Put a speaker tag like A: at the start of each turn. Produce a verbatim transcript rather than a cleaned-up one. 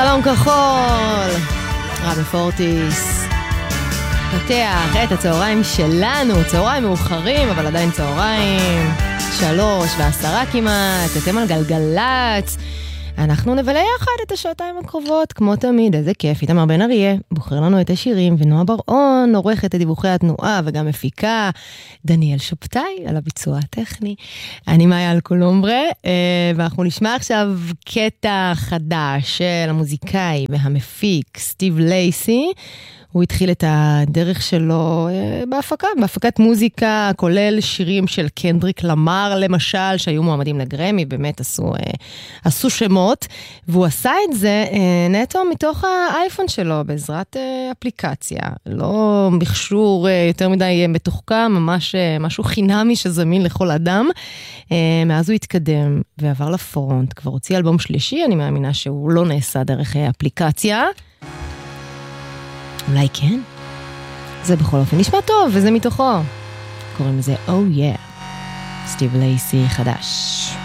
A: אלון כחול, רבי פורטיס, פותח את הצהריים שלנו, צהריים מאוחרים, אבל עדיין צהריים, שלוש ועשרה כמעט, אתם על גלגלץ, אנחנו נבלה יחד את השעתיים הקרובות, כמו תמיד, איזה כיף, איתמר בן אריה, בוחר לנו את השירים, ונועה בר-און, עורכת את דיווחי התנועה, וגם מפיקה, דניאל שופטאי, על הביצוע הטכני, אני מאיה אלקולומברה, ואנחנו נשמע עכשיו קטע חדש של המוזיקאי והמפיק, סטיב לייסי, הוא התחיל את הדרך שלו בהפקה, בהפקת מוזיקה, כולל שירים של קנדריק למר, למשל, שהיו מועמדים לגרמי, באמת עשו, עשו שמות, והוא עשה את זה נטו מתוך האייפון שלו, בעזרת אפליקציה, לא מכשור יותר מדי מתוחכם, ממש משהו חינמי שזמין לכל אדם, מאז הוא התקדם ועבר לפרונט, כבר הוציא אלבום שלישי, אני מאמינה שהוא לא נעשה דרך אפליקציה, אולי כן? זה בכל אופן נשמע טוב, וזה מתוכו. קוראים לזה Oh Yeah. סטיב לייסי חדש.